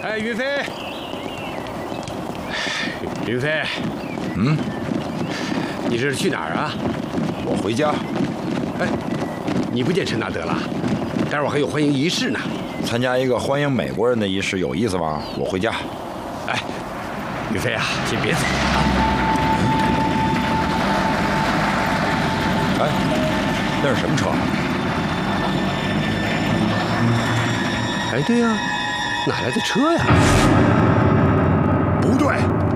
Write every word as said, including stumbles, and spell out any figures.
哎，于飞，于飞， 嗯， 你这是去哪儿啊？ 我回家。 哎，你不见陈大德了？待会儿还有欢迎仪式呢。 参加一个欢迎美国人的仪式有意思吗？我回家。 哎，于飞啊，先别走啊！ 哎，那是什么车？ 哎，对呀、啊，哪来的车呀？ 不对。